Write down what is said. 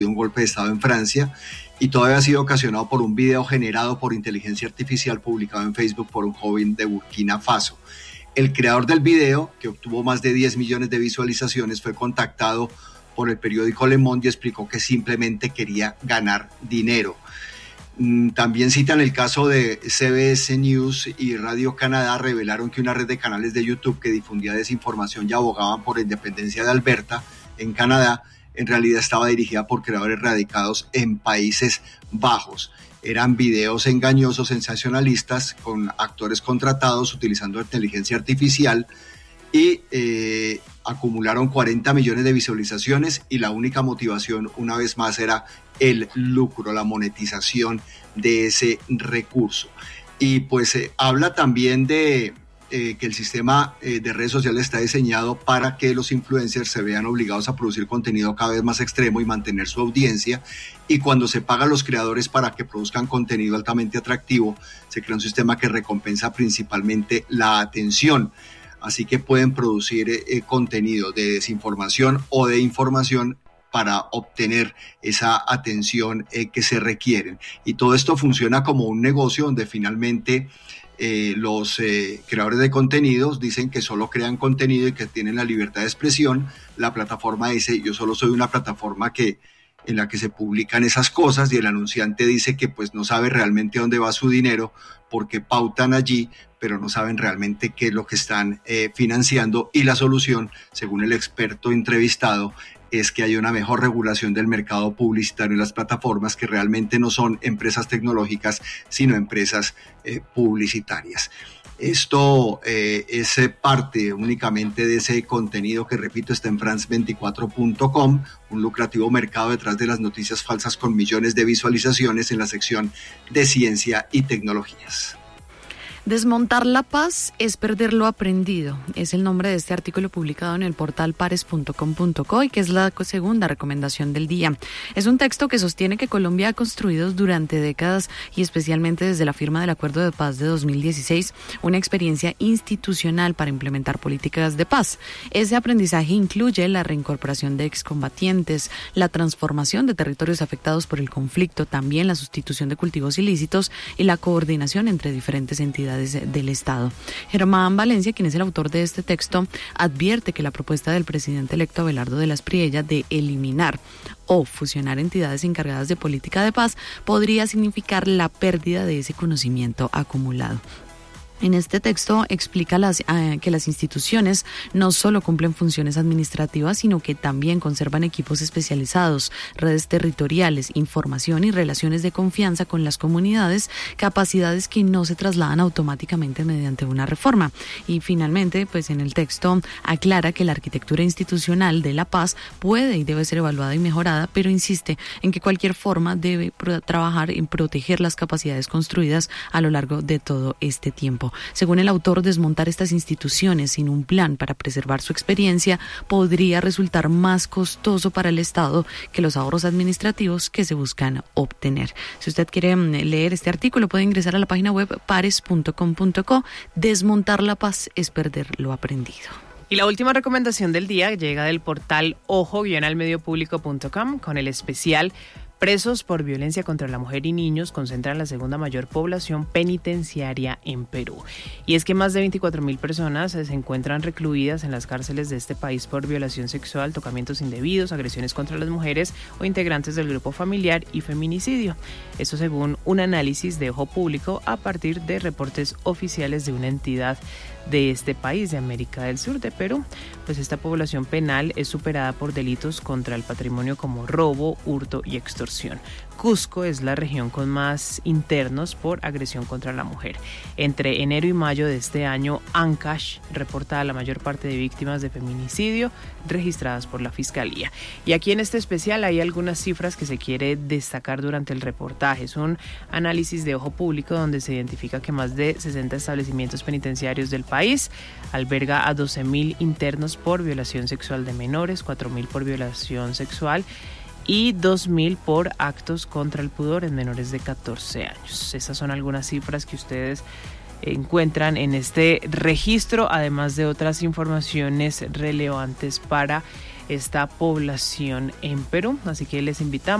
un golpe de Estado en Francia, y todo había sido ocasionado por un video generado por inteligencia artificial publicado en Facebook por un joven de Burkina Faso. El creador del video, que obtuvo más de 10 millones de visualizaciones, fue contactado por el periódico Le Monde y explicó que simplemente quería ganar dinero. También citan el caso de CBS News y Radio Canadá. Revelaron que una red de canales de YouTube que difundía desinformación y abogaban por la independencia de Alberta en Canadá, en realidad estaba dirigida por creadores radicados en Países Bajos. Eran videos engañosos, sensacionalistas, con actores contratados utilizando inteligencia artificial, y acumularon 40 millones de visualizaciones, y la única motivación, una vez más, era el lucro, la monetización de ese recurso. Y pues habla también de que el sistema de redes sociales está diseñado para que los influencers se vean obligados a producir contenido cada vez más extremo y mantener su audiencia, y cuando se paga a los creadores para que produzcan contenido altamente atractivo, se crea un sistema que recompensa principalmente la atención. Así que pueden producir contenido de desinformación o de información para obtener esa atención que se requieren. Y todo esto funciona como un negocio donde finalmente los creadores de contenidos dicen que solo crean contenido y que tienen la libertad de expresión. La plataforma dice: yo solo soy una plataforma en la que se publican esas cosas, y el anunciante dice que pues no sabe realmente dónde va su dinero porque pautan allí, pero no saben realmente qué es lo que están financiando. Y la solución, según el experto entrevistado, es que haya una mejor regulación del mercado publicitario en las plataformas, que realmente no son empresas tecnológicas, sino empresas publicitarias. Esto es parte únicamente de ese contenido que, repito, está en france24.com, un lucrativo mercado detrás de las noticias falsas con millones de visualizaciones en la sección de ciencia y tecnologías. Desmontar la paz es perder lo aprendido. Es el nombre de este artículo publicado en el portal pares.com.co y que es la segunda recomendación del día. Es un texto que sostiene que Colombia ha construido durante décadas, y especialmente desde la firma del Acuerdo de Paz de 2016, una experiencia institucional para implementar políticas de paz. Ese aprendizaje incluye la reincorporación de excombatientes, la transformación de territorios afectados por el conflicto, también la sustitución de cultivos ilícitos y la coordinación entre diferentes entidades del Estado. Germán Valencia, quien es el autor de este texto, advierte que la propuesta del presidente electo Abelardo de las Priella de eliminar o fusionar entidades encargadas de política de paz podría significar la pérdida de ese conocimiento acumulado. En este texto explica que las instituciones no solo cumplen funciones administrativas, sino que también conservan equipos especializados, redes territoriales, información y relaciones de confianza con las comunidades, capacidades que no se trasladan automáticamente mediante una reforma. Y finalmente, pues en el texto aclara que la arquitectura institucional de la paz puede y debe ser evaluada y mejorada, pero insiste en que cualquier forma debe trabajar en proteger las capacidades construidas a lo largo de todo este tiempo. Según el autor, desmontar estas instituciones sin un plan para preservar su experiencia podría resultar más costoso para el Estado que los ahorros administrativos que se buscan obtener. Si usted quiere leer este artículo, puede ingresar a la página web pares.com.co. Desmontar la paz es perder lo aprendido. Y la última recomendación del día llega del portal ojo-almediopublico.com con el especial Presos por violencia contra la mujer y niños concentran la segunda mayor población penitenciaria en Perú. Y es que más de 24.000 personas se encuentran recluidas en las cárceles de este país por violación sexual, tocamientos indebidos, agresiones contra las mujeres o integrantes del grupo familiar y feminicidio. Esto según un análisis de Ojo Público a partir de reportes oficiales de una entidad de este país, de América del Sur, de Perú. Pues esta población penal es superada por delitos contra el patrimonio como robo, hurto y extorsión. Cusco es la región con más internos por agresión contra la mujer. Entre enero y mayo de este año, Ancash reporta la mayor parte de víctimas de feminicidio registradas por la Fiscalía. Y aquí en este especial hay algunas cifras que se quiere destacar durante el reportaje. Es un análisis de Ojo Público donde se identifica que más de 60 establecimientos penitenciarios del país alberga a 12.000 internos por violación sexual de menores, 4.000 por violación sexual y 2.000 por actos contra el pudor en menores de 14 años. Esas son algunas cifras que ustedes encuentran en este registro, además de otras informaciones relevantes para esta población en Perú. Así que les invitamos